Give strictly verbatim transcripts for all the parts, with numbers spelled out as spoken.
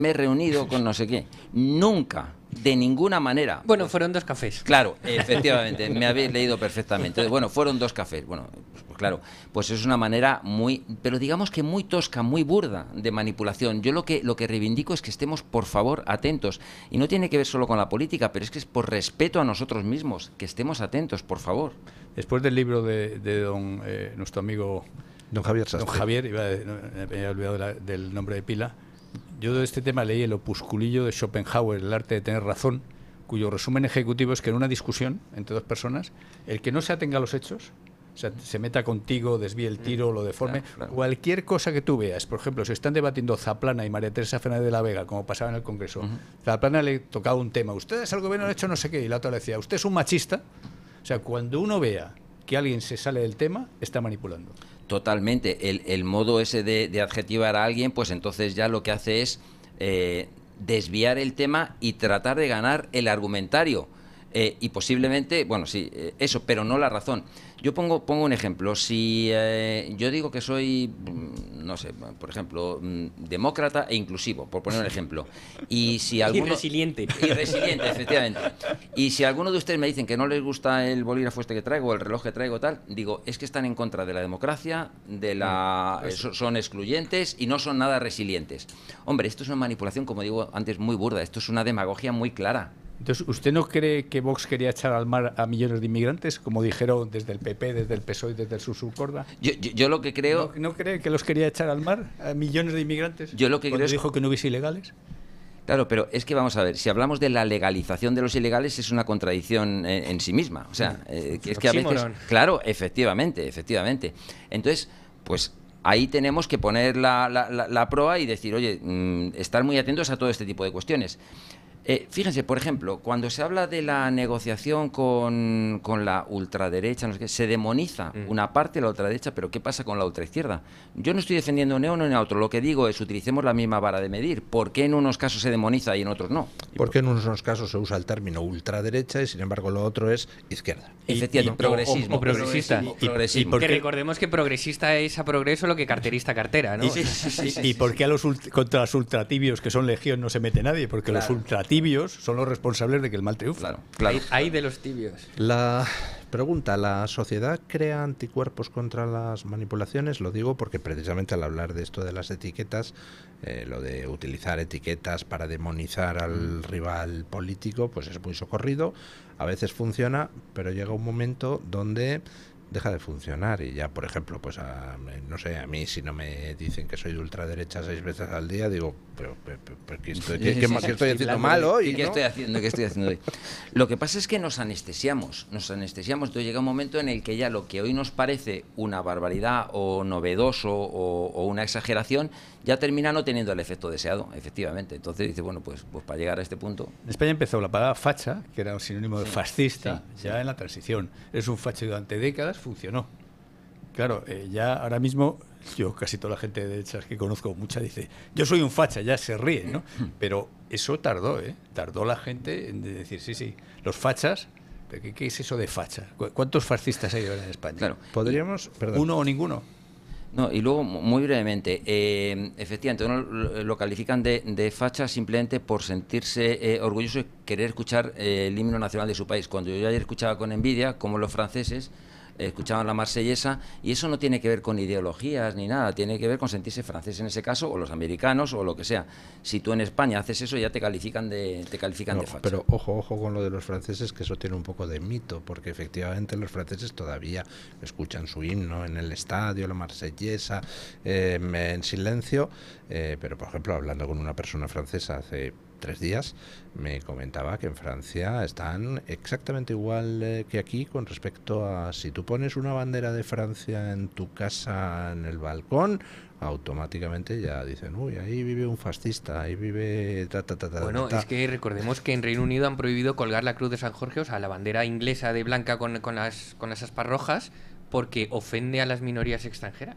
me he reunido con no sé qué. Nunca, de ninguna manera. Bueno, fueron dos cafés. Claro, efectivamente, me habéis leído perfectamente. Bueno, fueron dos cafés. Bueno, pues claro, pues es una manera muy, pero digamos que muy tosca, muy burda de manipulación. Yo lo que lo que reivindico es que estemos, por favor, atentos. Y no tiene que ver solo con la política, pero es que es por respeto a nosotros mismos, que estemos atentos, por favor. Después del libro de, de don eh, nuestro amigo Don Javier Sastre. Don Javier, iba a, no, me había olvidado la, del nombre de pila. Yo de este tema leí el opusculillo de Schopenhauer, El arte de tener razón, cuyo resumen ejecutivo es que en una discusión entre dos personas, el que no se atenga a los hechos, o sea, se meta contigo, desvíe el tiro, lo deforme, Claro, claro. cualquier cosa que tú veas, por ejemplo, si están debatiendo Zaplana y María Teresa Fernández de la Vega, como pasaba en el Congreso, uh-huh. Zaplana le tocaba un tema, ustedes al gobierno han hecho no sé qué, y la otra le decía, usted es un machista. O sea, cuando uno vea que alguien se sale del tema, está manipulando. Totalmente. El, el modo ese de, de adjetivar a alguien, pues entonces ya lo que hace es eh, desviar el tema y tratar de ganar el argumentario. Eh, y posiblemente, bueno, sí, eh, eso, pero no la razón. Yo pongo, pongo un ejemplo. Si eh, yo digo que soy, no sé, por ejemplo, demócrata e inclusivo, por poner un ejemplo. Y si alguno, y resiliente. Y resiliente, efectivamente. Y si alguno de ustedes me dicen que no les gusta el bolígrafo este que traigo, o el reloj que traigo, tal, digo, es que están en contra de la democracia, de la eh, son excluyentes y no son nada resilientes. Hombre, esto es una manipulación, como digo antes, muy burda. Esto es una demagogia muy clara. Entonces, ¿usted no cree que Vox quería echar al mar a millones de inmigrantes, como dijeron desde el P P, desde el P S O E y desde el Susurcorda? Yo, yo, yo lo que creo... ¿No, ¿No cree que los quería echar al mar a millones de inmigrantes? Yo lo que cuando creo dijo es... que no hubiese ilegales. Claro, pero es que vamos a ver, si hablamos de la legalización de los ilegales es una contradicción en, en sí misma. O sea, eh, que es que a veces... Claro, efectivamente, efectivamente. Entonces, pues... ahí tenemos que poner la, la, la, la proa y decir, oye, mmm, estar muy atentos a todo este tipo de cuestiones. Eh, fíjense, por ejemplo, cuando se habla de la negociación con, con la ultraderecha, no sé qué, se demoniza mm. una parte de la ultraderecha, pero ¿qué pasa con la ultraizquierda? Yo no estoy defendiendo ni a uno ni a otro, lo que digo es utilicemos la misma vara de medir. ¿Por qué en unos casos se demoniza y en otros no? Porque en unos casos se usa el término ultraderecha y sin embargo lo otro es izquierda. Efectivamente, progresismo. O, o progresista. Y, progresismo. Y, y que recordemos que progresista es a progreso lo que carterista cartera, ¿no? Y, sí, sí, sí, sí, ¿Y por qué a los ult- contra los ultratibios, que son legión, no se mete nadie? Porque claro. los ultratibios son los responsables de que el mal triunfe. Claro, claro. Hay, hay de los tibios. La pregunta, ¿la sociedad crea anticuerpos contra las manipulaciones? Lo digo porque precisamente al hablar de esto de las etiquetas, eh, lo de utilizar etiquetas para demonizar al mm. rival político, pues es muy socorrido, a veces funciona, pero llega un momento donde deja de funcionar y ya, por ejemplo, pues a, no sé, a mí si no me dicen que soy de ultraderecha seis veces al día, digo, pero, pero, pero ¿qué estoy, qué, qué, qué, qué estoy haciendo mal hoy? ¿Qué ¿no? estoy haciendo? ¿Qué estoy haciendo hoy? Lo que pasa es que nos anestesiamos, nos anestesiamos, entonces llega un momento en el que ya lo que hoy nos parece una barbaridad o novedoso o, o una exageración, ya termina no teniendo el efecto deseado, efectivamente. Entonces dice, bueno, pues, pues para llegar a este punto... En España empezó la palabra facha, que era un sinónimo de fascista, sí, ya sí. en la transición. Es un facho durante décadas, funcionó. Claro, eh, ya ahora mismo, yo casi toda la gente de derechas que conozco, mucha dice, yo soy un facha, ya se ríen, ¿no? Pero eso tardó, ¿eh? Tardó la gente en decir, sí, sí, los fachas, ¿pero qué, qué es eso de facha? ¿Cuántos fascistas hay ahora en España? Claro. ¿Podríamos? Perdón. ¿Uno o ninguno? No, y luego, muy brevemente, eh, efectivamente, uno lo califican de, de facha simplemente por sentirse eh, orgulloso y querer escuchar eh, el himno nacional de su país. Cuando yo ayer escuchaba con envidia, como los franceses eh, escuchaban la marsellesa, y eso no tiene que ver con ideologías ni nada, tiene que ver con sentirse francés en ese caso, o los americanos, o lo que sea. Si tú en España haces eso, ya te califican de, te califican no, de facha. Pero ojo, ojo con lo de los franceses, que eso tiene un poco de mito, porque efectivamente los franceses todavía escuchan su himno en el estadio, la marsellesa, eh, en silencio, eh, pero por ejemplo, hablando con una persona francesa hace tres días, me comentaba que en Francia están exactamente igual eh, que aquí con respecto a si tú pones una bandera de Francia en tu casa en el balcón, automáticamente ya dicen, uy, ahí vive un fascista, ahí vive... Ta, ta, ta, ta, bueno, ta. Es que recordemos que en Reino Unido han prohibido colgar la Cruz de San Jorge, o sea, la bandera inglesa de blanca con, con, las, con las aspas rojas, porque ofende a las minorías extranjeras.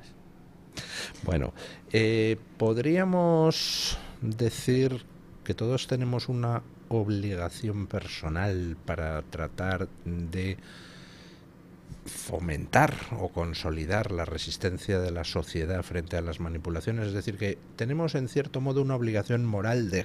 Bueno, eh, podríamos decir que todos tenemos una obligación personal para tratar de fomentar o consolidar la resistencia de la sociedad frente a las manipulaciones. Es decir, que tenemos en cierto modo una obligación moral de